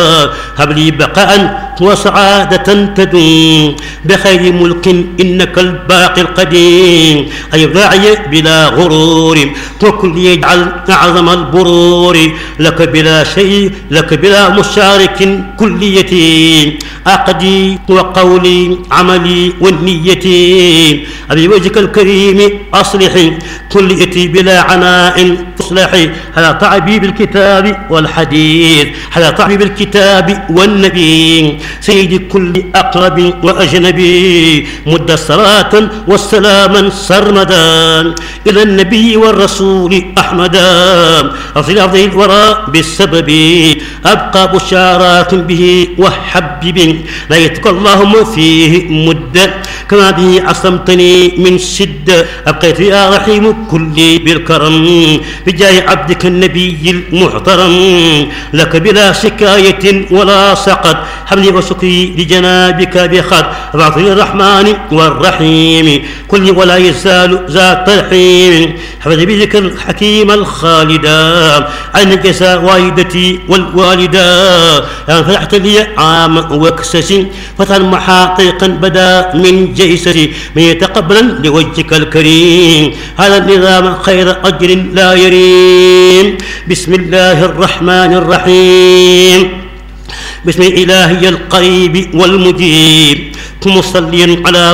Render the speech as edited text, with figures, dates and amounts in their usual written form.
هب لي بقاء وسعادة تدوم بخير ملك إنك الباقي القديم أي راعي بلا غرور وكل يجعل أعظم البرور لك بلا شيء لك بلا مشارك كليتي عقدي وقولي عملي والنيتي أبي وجهك الكريم أصلحي كليتي بلا عناء تصلحي على طعبي بالكتاب والحديث على طعبي بالكتاب والنبي سيد كل أقرب وأجنبي مد صلاة والسلاما سرمدا إلى النبي والرسول أحمدا أفضل أفضل الورى بالسبب أبقى بشارات به وحبب لا يتك اللهم فيه مدة كما به عصمتني من شدة أبقيت يا رحيم كلي بالكرم بجاه عبدك النبي المحترم لك بلا شكاية ولا سقط حمدي وشكري لجنابك بخط بعطي الرحمن والرحيم كل ولا يزال ذات الحين حمدي بذكر الحكيم الخالدا عن الجزاء والدتي والوالدا يعني فتحت لي عام وكسسي فتحا محاقيقا بدا من جيسسي من يتقبلا لوجهك الكريم هذا النظام خير أجر لا يريم بسم الله الرحمن الرحيم بسم الإلهي القريب والمجيب مصليا على